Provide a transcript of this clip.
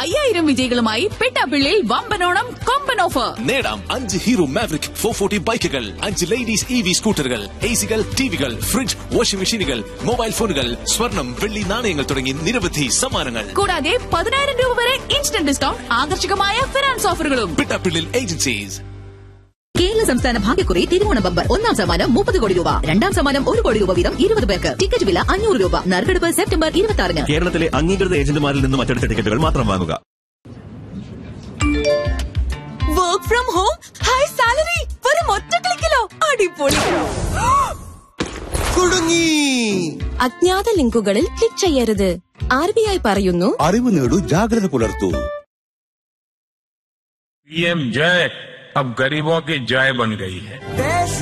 5000 വിജയികളുമായി പെട്ടാപ്പിള്ളിയിൽ വമ്പനോണം കൊമ്പൻ ഓഫർ. നേടാം 5 hero maverick 440 ബൈക്കുകൾ, 5 ലേഡീസ് EV സ്കൂട്ടറുകൾ, AC-കൾ, ടിവികൾ, ഫ്രിഡ്ജ്, വാഷിംഗ് മെഷീനുകൾ, മൊബൈൽ ഫോണുകൾ, സ്വർണം, വെള്ളി നാണയങ്ങൾ തുടങ്ങി നിരവധി സമ്മാനങ്ങൾ. കൂടാതെ 10000 രൂപ വരെ ഇൻസ്റ്റന്റ് ഡിസ്കൗണ്ട്, ആകർഷകമായ ഫിനാൻസ് ഓഫറുകളും. പെട്ടാപ്പിള്ളിൽ ഏജൻസീസ്. കേരള സംസ്ഥാന ഭാഗ്യക്കുറി തിരുവോണ ബമ്പർ. 1ാം സമ്മാനം 30 കോടി രൂപ, 2ാം സമ്മാനം 1 കോടി രൂപ വീതം 20 പേർക്ക്. ടിക്കറ്റ് വില 500 രൂപ. നറുക്കെടുപ്പ് സെപ്റ്റംബർ 26-ന്. കേരളത്തിലെ അംഗീകൃത ഏജന്റുമാരിൽ നിന്നും മറ്റെടുത്ത ടിക്കറ്റുകൾ മാത്രം വാങ്ങുക. Work from home, high salary, വെറും ഒറ്റ ക്ലിക്കിലോ. അടിപൊളി. കുടുങ്ങി. അജ്ഞാത ലിങ്കുകളിൽ ക്ലിക്ക് ചെയ്യരുത്. RBI പറയുന്നു, അറിവ് നേടൂ, ജാഗ്രത പുലർത്തൂ. PM जय अब गरीबों की जय बन गई है.